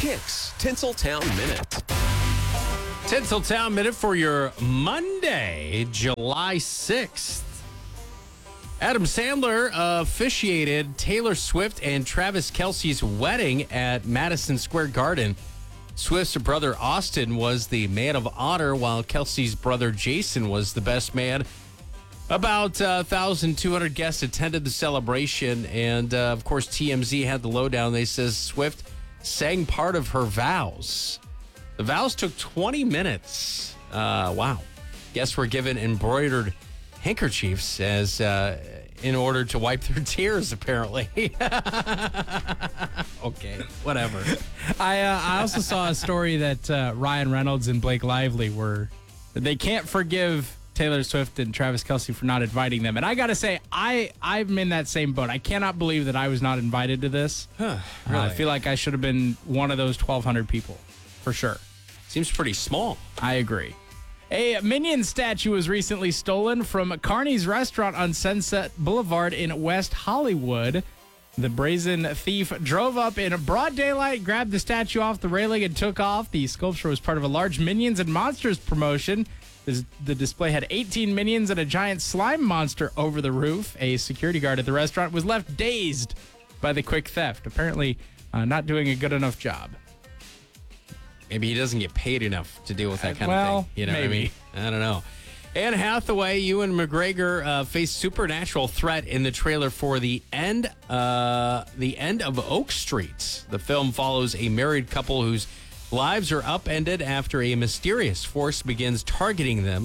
Kicks Tinseltown Minute. Tinseltown Minute for your Monday, July 6th. Adam Sandler officiated Taylor Swift and Travis Kelce's wedding at Madison Square Garden. Swift's brother Austin was the man of honor, while Kelce's brother Jason was the best man. About 1,200 guests attended the celebration, and of course TMZ had the lowdown. They says Swift sang part of her vows. The vows took 20 minutes. Wow. Guests were given embroidered handkerchiefs as in order to wipe their tears, apparently. Okay, whatever. I also saw a story that Ryan Reynolds and Blake Lively they can't forgive Taylor Swift and Travis Kelce for not inviting them. And I got to say, I'm in that same boat. I cannot believe that I was not invited to this. Really? I feel like I should have been one of those 1,200 people, for sure. Seems pretty small. I agree. A Minion statue was recently stolen from Carney's restaurant on Sunset Boulevard in West Hollywood. The brazen thief drove up in broad daylight, grabbed the statue off the railing, and took off. The sculpture was part of a large Minions and Monsters promotion. The display had 18 Minions and a giant slime monster over the roof. A security guard at the restaurant was left dazed by the quick theft, apparently not doing a good enough job. Maybe he doesn't get paid enough to deal with that kind Well, of thing. You know maybe. what I mean? I don't know. Anne Hathaway, Ewan McGregor face supernatural threat in the trailer for the end of Oak Street. The film follows a married couple whose lives are upended after a mysterious force begins targeting them.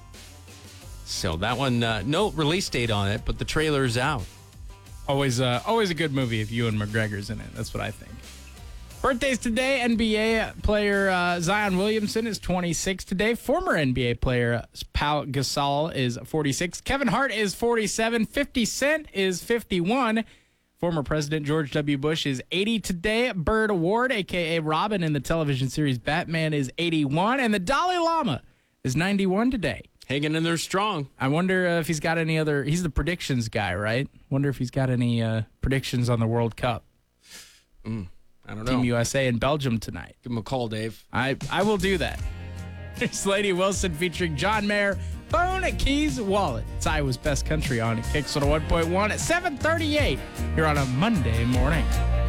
So that one, no release date on it, but the trailer's out. Always a good movie if Ewan McGregor's in it. That's what I think. Birthdays today, NBA player Zion Williamson is 26 today. Former NBA player Pau Gasol is 46. Kevin Hart is 47. 50 Cent is 51. Former President George W. Bush is 80 today. Bird Ward, a.k.a. Robin in the television series Batman, is 81. And the Dalai Lama is 91 today. Hanging in there strong. I wonder if he's got any other... He's the predictions guy, right? Wonder if he's got any predictions on the World Cup. I don't know. Team USA in Belgium tonight. Give him a call, Dave. I will do that. Here's Lady Wilson featuring John Mayer, Phone, Keys, Wallet. It's Iowa's Best Country on Kicks 101.1 at 7:38 here on a Monday morning.